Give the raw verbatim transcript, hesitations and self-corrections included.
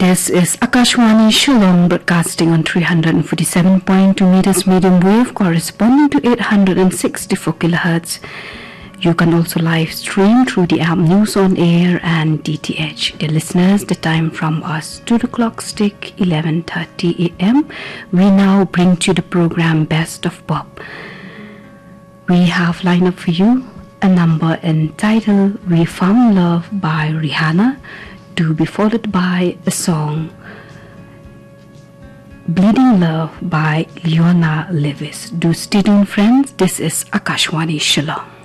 This is Akashwani Shillong broadcasting on three hundred forty-seven point two meters medium wave corresponding to eight hundred sixty-four kilohertz. You can also live stream through the app News on Air and D T H. Dear listeners, the time from us to the clock stick eleven thirty a m We now bring to you the program Best of Pop. We have lined up for you a number entitled We Found Love by Rihanna, to be followed by a song Bleeding Love by Leona Lewis. Do stay tuned, friends. This is Akashwani Shillong.